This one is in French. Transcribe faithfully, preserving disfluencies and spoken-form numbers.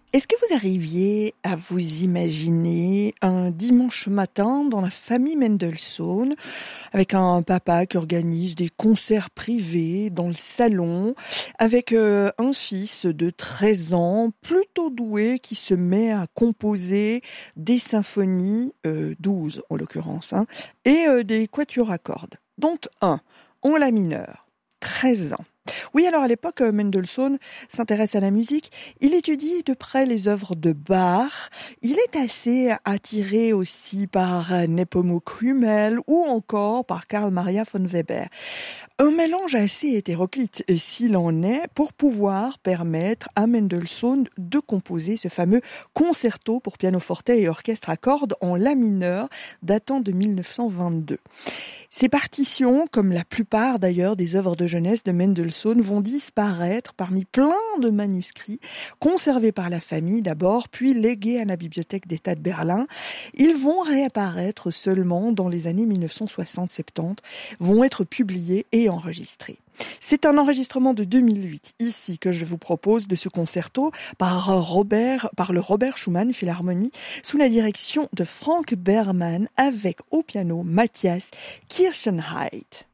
Est-ce que vous arriviez à vous imaginer un dimanche matin dans la famille Mendelssohn, avec un papa qui organise des concerts privés dans le salon, avec euh, un fils de treize ans, plutôt doué, qui se met à composer des symphonies, euh, douze en l'occurrence, hein, et euh, des quatuors à cordes, dont un en la mineur, treize ans. Oui, alors à l'époque, euh, Mendelssohn s'intéresse à la musique. Il étudie de près les œuvres de Bach. Il est assez attiré aussi par euh, Nepomuk Hummel ou encore par Karl Maria von Weber. Un mélange assez hétéroclite, et s'il en est, pour pouvoir permettre à Mendelssohn de composer ce fameux concerto pour pianoforte et orchestre à cordes en la mineur datant de mille neuf cent vingt-deux. Ces partitions, comme la plupart d'ailleurs des œuvres de jeunesse de Mendelssohn, vont disparaître parmi plein de manuscrits conservés par la famille d'abord, puis légués à la Bibliothèque d'État de Berlin. Ils vont réapparaître seulement dans les années mille neuf cent soixante soixante-dix, vont être publiés et enregistrés. C'est un enregistrement de deux mille huit, ici, que je vous propose de ce concerto par Robert, par le Robert Schumann Philharmonie, sous la direction de Frank Berman, avec au piano Matthias Kirchenheit.